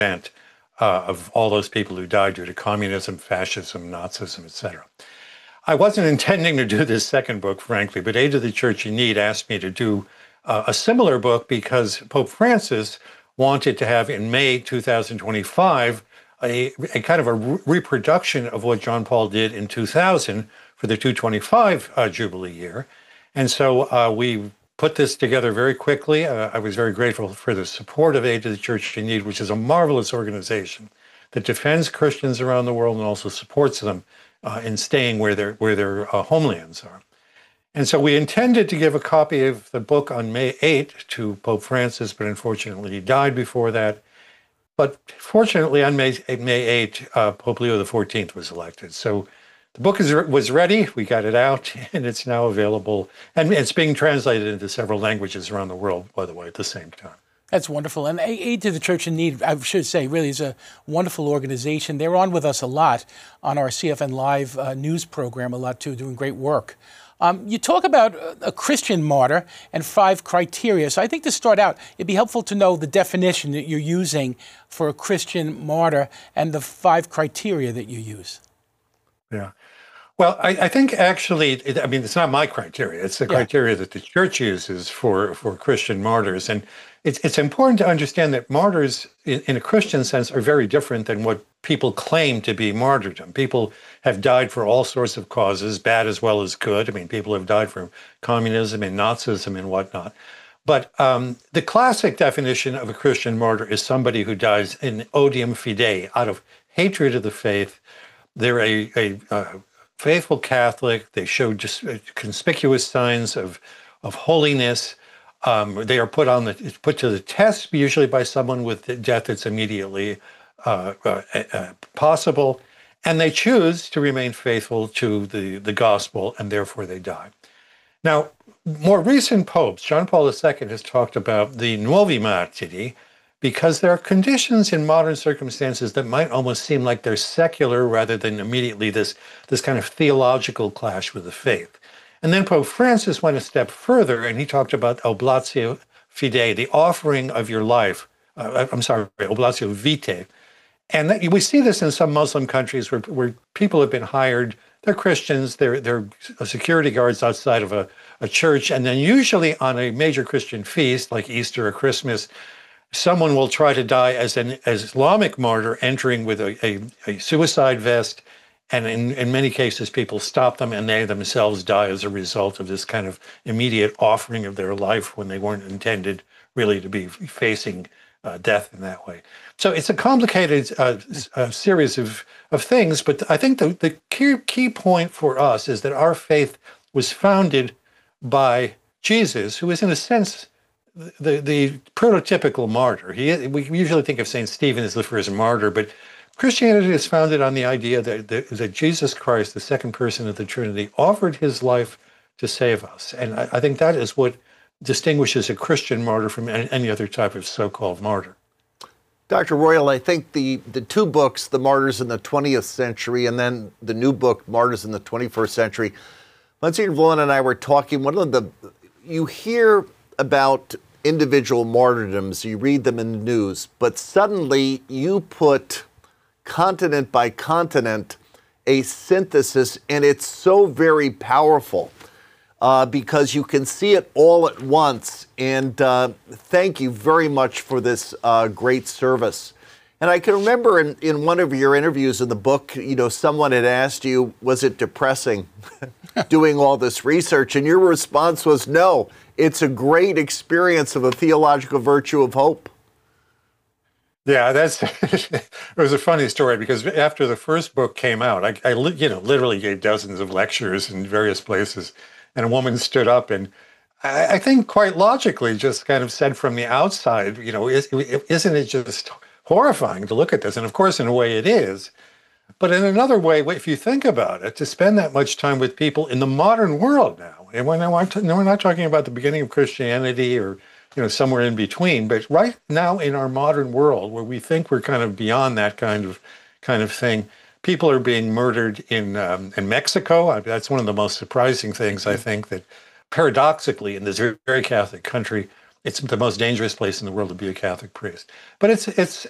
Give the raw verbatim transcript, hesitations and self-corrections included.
event uh, of all those people who died due to communism, fascism, Nazism, et cetera. I wasn't intending to do this second book, frankly, but Aid to the Church in Need asked me to do uh, a similar book because Pope Francis wanted to have in May two thousand twenty-five a, a kind of a re- reproduction of what John Paul did in two thousand for the two twenty-five uh, Jubilee year. And so uh, we put this together very quickly. Uh, I was very grateful for the support of Aid to the Church in Need, which is a marvelous organization that defends Christians around the world and also supports them uh, in staying where their where their uh, homelands are. And so we intended to give a copy of the book on May eighth to Pope Francis, but unfortunately he died before that. But fortunately, on May, May eighth, uh, Pope Leo the fourteenth was elected. So the book is, was ready, we got it out, and it's now available. And it's being translated into several languages around the world, by the way, at the same time. That's wonderful. And Aid to the Church in Need, I should say, really is a wonderful organization. They're on with us a lot on our C F N Live uh, news program, a lot too, doing great work. Um, you talk about a Christian martyr and five criteria. So I think to start out, it'd be helpful to know the definition that you're using for a Christian martyr and the five criteria that you use. Yeah. Well, I, I think actually, it, I mean, it's not my criteria. It's the Yeah. criteria that the church uses for, for Christian martyrs. And it's it's important to understand that martyrs, in, in a Christian sense, are very different than what people claim to be martyrdom. People have died for all sorts of causes, bad as well as good. I mean, people have died for communism and Nazism and whatnot. But um, the classic definition of a Christian martyr is somebody who dies in odium fidei, out of hatred of the faith. They're a, a, a faithful Catholic. They show just conspicuous signs of of holiness. Um, they are put on the put to the test, usually by someone with death that's immediately uh, uh, uh, possible, and they choose to remain faithful to the the gospel, and therefore they die. Now, more recent popes, John Paul the Second, has talked about the nuovi martiri, because there are conditions in modern circumstances that might almost seem like they're secular rather than immediately this, this kind of theological clash with the faith. And then Pope Francis went a step further, and he talked about oblatio fidei, the offering of your life. Uh, I'm sorry, oblatio vitae. And that, we see this in some Muslim countries where, where people have been hired. They're Christians, they're, they're security guards outside of a, a church, and then usually on a major Christian feast like Easter or Christmas, someone will try to die as an as Islamic martyr, entering with a, a, a suicide vest. And in, in many cases, people stop them and they themselves die as a result of this kind of immediate offering of their life when they weren't intended really to be facing uh, death in that way. So it's a complicated uh, uh, series of, of things, but I think the, the key, key point for us is that our faith was founded by Jesus, who is in a sense The, the prototypical martyr. He, we usually think of Saint Stephen as the first martyr, but Christianity is founded on the idea that, that, that Jesus Christ, the second person of the Trinity, offered his life to save us. And I, I think that is what distinguishes a Christian martyr from any, any other type of so-called martyr. Doctor Royal, I think the, the two books, The Martyrs in the twentieth century, and then the new book, Martyrs in the twenty-first century, Monsignor Volin and I were talking, one of the, you hear about individual martyrdoms, you read them in the news, but suddenly you put continent by continent a synthesis, and it's so very powerful uh, because you can see it all at once. And uh, thank you very much for this uh, great service. And I can remember in, in one of your interviews in the book, you know, someone had asked you, was it depressing doing all this research? And your response was, no, it's a great experience of a theological virtue of hope. Yeah, that's, it was a funny story because after the first book came out, I, I you know, literally gave dozens of lectures in various places, and a woman stood up and I, I think quite logically just kind of said from the outside, you know, is, isn't it just horrifying to look at this? And of course, in a way it is. But in another way, if you think about it, to spend that much time with people in the modern world now, and we're not, we're not talking about the beginning of Christianity or, you know, somewhere in between, but right now in our modern world where we think we're kind of beyond that kind of kind of thing, people are being murdered in um, in Mexico. That's one of the most surprising things, I think, that paradoxically in this very Catholic country, it's the most dangerous place in the world to be a Catholic priest. But it's it's